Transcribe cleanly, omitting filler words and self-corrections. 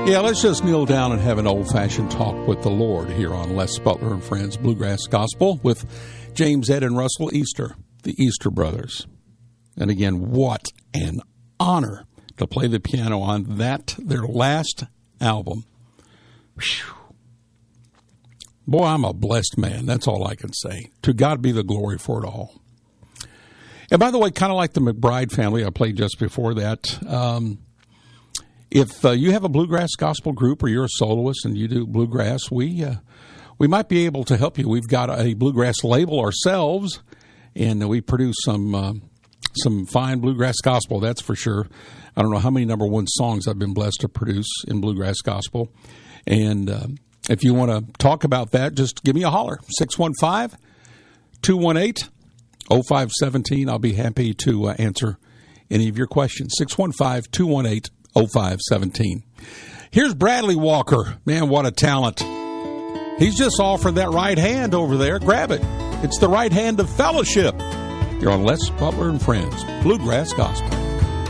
Yeah, let's just kneel down and have an old-fashioned talk with the Lord here on Les Butler and Friends Bluegrass Gospel with James, Ed, and Russell Easter, the Easter Brothers. And again, what an honor to play the piano on that, their last album. Whew. Boy, I'm a blessed man. That's all I can say. To God be the glory for it all. And by the way, kind of like the McBride family I played just before that, if you have a bluegrass gospel group or you're a soloist and you do bluegrass, we might be able to help you. We've got a bluegrass label ourselves, and we produce some fine bluegrass gospel, that's for sure. I don't know how many number one songs I've been blessed to produce in bluegrass gospel. And if you want to talk about that, just give me a holler, 615-218-0517. I'll be happy to answer any of your questions, 615-218-0517. Here's Bradley Walker. Man, what a talent. He's just offered that right hand over there. Grab it. It's the right hand of fellowship. You're on Les Butler and Friends, Bluegrass Gospel.